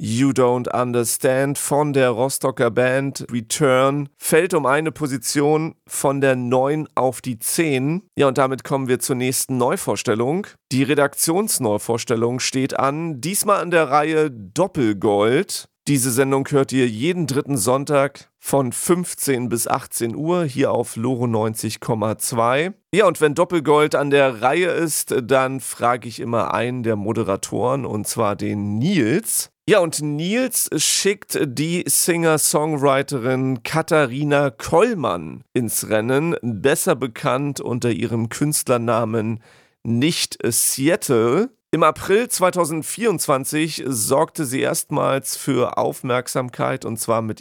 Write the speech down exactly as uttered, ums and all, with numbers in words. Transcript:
You Don't Understand von der Rostocker Band Return fällt um eine Position von der neun auf die zehn. Ja, und damit kommen wir zur nächsten Neuvorstellung. Die Redaktionsneuvorstellung steht an, diesmal an der Reihe Doppelgold. Diese Sendung hört ihr jeden dritten Sonntag von fünfzehn bis achtzehn Uhr hier auf Loro neunzig Komma zwei. Ja, und wenn Doppelgold an der Reihe ist, dann frage ich immer einen der Moderatoren, und zwar den Nils. Ja, und Nils schickt die Singer-Songwriterin Katharina Kollmann ins Rennen, besser bekannt unter ihrem Künstlernamen Nicht Seattle. Im April zweitausendvierundzwanzig sorgte sie erstmals für Aufmerksamkeit, und zwar mit